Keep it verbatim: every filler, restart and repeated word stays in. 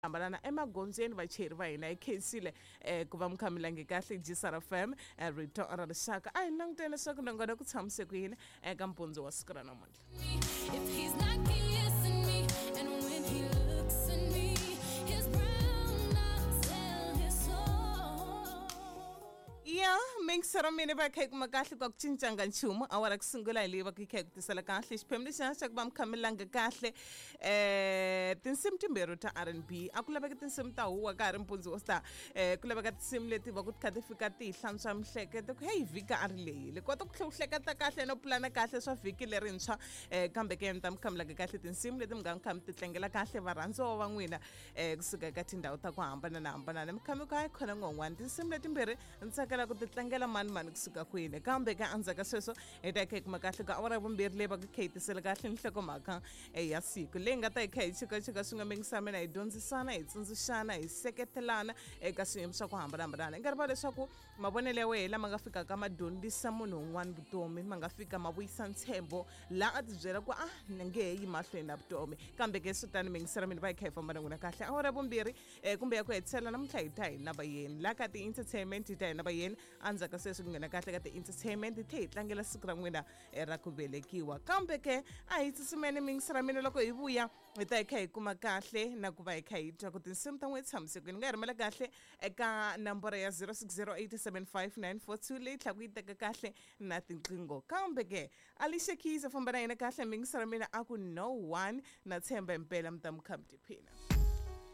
hambanana emagondzweni vacheri va hina hi khensile eh ku va mi khamilangi kahle J-Star F M eh, rito ra rixaka a hi langutele leswaku nongona ku tshamiseke ku yini eka mpundzu wa siku ra namuntlha. If he's not kissing me, and when he looks at me, his brown eyes tell his soul. Ya mingisara mina va kha kuma kahle ku cincanga nchumu awara ku sungula hi va ku kha ku tisela kahle xiphemu lexi xa ku va mi khamilanga kahle eh tinsimu timbirhi ta R and B a ku laveka tinsimu ta huwa ka ha ri mpundzu wo star eh ku laveka tinsimu leti va ku kha ti fika ti hi hlantswa mihleketo ku hey vhiki a ri lehile kota ku hleketa kahle no pulana kahle swa vhiki lerintshwa eh kambe ke mi ta mi khamilanga kahle tinsimu leti mi nga mi kha mi ti tlangela kahle varhandziwa va n'wina eh kusuka eka tindhawu ta ku hambana na hambana mi khami ku hayi khona n'wan'wana tinsimu letimbirhi ni tsakela ku ti tlangela mani mani kusuka kwini kambe ka andzaka sweswo hi ta kha kuma kahle ka awara vumbirhi leyi va ku kha hi tisela kahle nhlokomhaka ya siku leyi nga ta hi kha hi chikachika swi nga mingisa mina hi dyondzisana hi tsundzuxana hi seketelana eka swiyimo swa ku hambanahambana i nga riva leswaku mavonelo ya wena lama nga fikaka ma dyondzisa munhu un'wana vutomi ma nga fika ma vuyisa ntshembo laha a tibyela ku ah ni nge yi mahlweni na vutomi kambe ke swi tani mingisera mina va hi kha hi famba na n'wina kahle awara vumbirhi eh kumbe ya ku hetisela namuntlha hi ta hi na vayeni laha ka ti-entertainment hi ta hi na vayeni andzaka sweswi ku nghena kahle ka ti-entertainment hi hi tlangela siku ra n'wina ra ku velekiwa kambe ke a hi tsutsumeni mingisera mina loko hi vuya hi ta hi kha hi kuma kahle na ku va hi kha hi twa ku tinsimu ta n'wina tshamisekweni nga hi rimela kahle eka nambara ya zero six zero eight seven five nine four two leyi tlhaku yi teka kahle na tinqingho kambe ke Alicia Keys a famba na hina kahle mingisera mina a ku no one na tshemba impela mi ta mi kha mi tiphina.